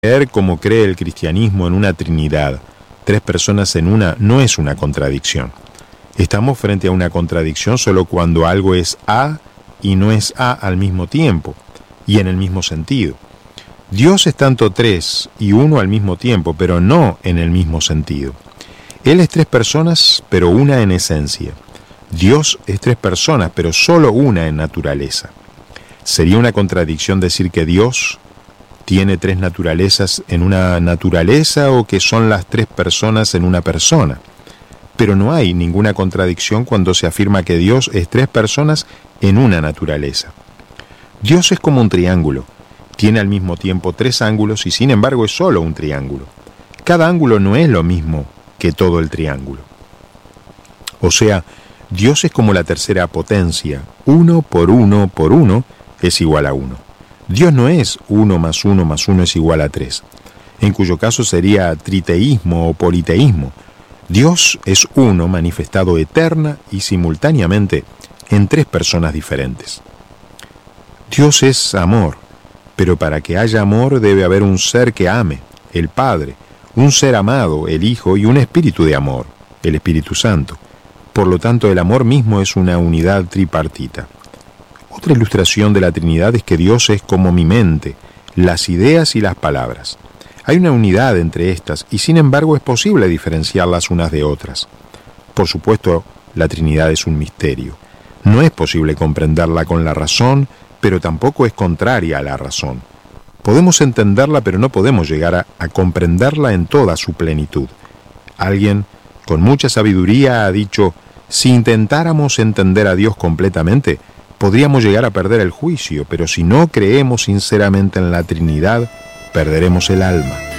Creer como cree el cristianismo en una Trinidad, tres personas en una, no es una contradicción. Estamos frente a una contradicción solo cuando algo es A y no es A al mismo tiempo y en el mismo sentido. Dios es tanto tres y uno al mismo tiempo, pero no en el mismo sentido. Él es tres personas, pero una en esencia. Dios es tres personas, pero solo una en naturaleza. Sería una contradicción decir que Dios tiene tres naturalezas en una naturaleza o que son las tres personas en una persona. Pero no hay ninguna contradicción cuando se afirma que Dios es tres personas en una naturaleza. Dios es como un triángulo. Tiene al mismo tiempo tres ángulos y sin embargo es solo un triángulo. Cada ángulo no es lo mismo que todo el triángulo. O sea, Dios es como la tercera potencia. 1 por 1 por 1 es igual a 1. Dios no es 1 más 1 más 1 es igual a 3, en cuyo caso sería triteísmo o politeísmo. Dios es uno manifestado eterna y simultáneamente en tres personas diferentes. Dios es amor, pero para que haya amor debe haber un ser que ame, el Padre, un ser amado, el Hijo, y un espíritu de amor, el Espíritu Santo. Por lo tanto, el amor mismo es una unidad tripartita. Otra ilustración de la Trinidad es que Dios es como mi mente, las ideas y las palabras. Hay una unidad entre estas y sin embargo es posible diferenciarlas unas de otras. Por supuesto, la Trinidad es un misterio. No es posible comprenderla con la razón, pero tampoco es contraria a la razón. Podemos entenderla, pero no podemos llegar a comprenderla en toda su plenitud. Alguien con mucha sabiduría ha dicho, si intentáramos entender a Dios completamente, podríamos llegar a perder el juicio, pero si no creemos sinceramente en la Trinidad, perderemos el alma.